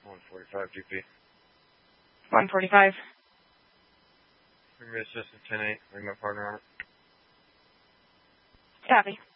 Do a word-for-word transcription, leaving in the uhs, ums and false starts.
one forty-five G P. one forty-five. Previous system ten eight. Bring my partner on it. Copy.